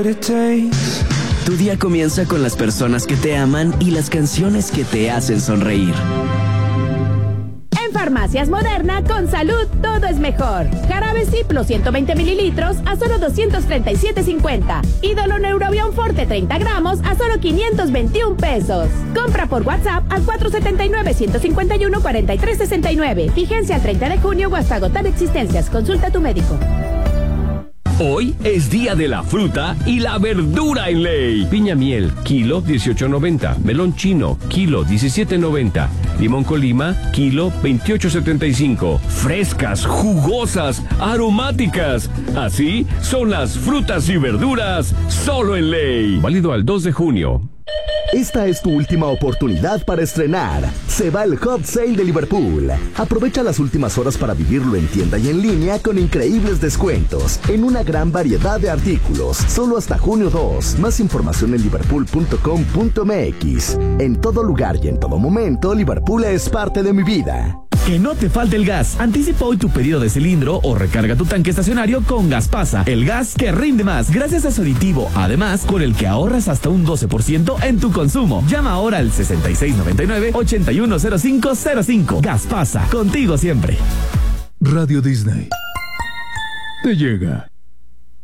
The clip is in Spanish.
Tu día comienza con las personas que te aman y las canciones que te hacen sonreír. En Farmacias Moderna, con salud todo es mejor. Jarabe Ciplo 120 mililitros a solo 237.50. Y Doloneurobion Forte 30 gramos a solo 521 pesos. Compra por WhatsApp al 479-151-4369. Vigencia al 30 de junio o hasta agotar existencias. Consulta a tu médico. Hoy es día de la fruta y la verdura en Ley. Piña miel, kilo 18.90. Melón chino, kilo 17.90. Limón Colima, kilo 28.75. Frescas, jugosas, aromáticas. Así son las frutas y verduras solo en Ley. Válido al 2 de junio. Esta es tu última oportunidad para estrenar. Se va el Hot Sale de Liverpool. Aprovecha las últimas horas para vivirlo en tienda y en línea con increíbles descuentos en una gran variedad de artículos. Solo hasta junio 2. Más información en liverpool.com.mx. En todo lugar y en todo momento, Liverpool es parte de mi vida. Que no te falte el gas. Anticipa hoy tu pedido de cilindro o recarga tu tanque estacionario con Gaspasa, el gas que rinde más gracias a su aditivo. Además, con el que ahorras hasta un 12% en tu consumo. Llama ahora al 6699-810505. Gaspasa, contigo siempre. Radio Disney te llega.